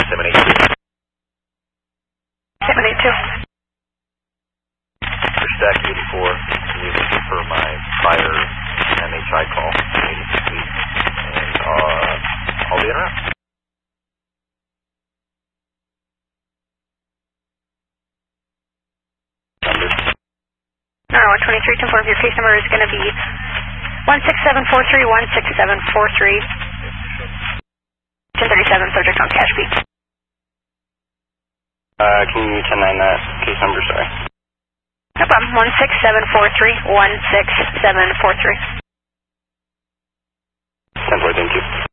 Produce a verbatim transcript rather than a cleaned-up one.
seven eight two. seven eight two. For stack eighty-four, you can for my fire M H I call, eighty-six feet, and uh, I'll be in around. No, one twenty-three, ten four, your case number is going to be one six seven four three, one six seven four three, ten thirty-seven, subject on cash beat. Uh, can you ten nine that case number, sorry? No problem, one six seven four three, one six seven four three. ten four, thank you.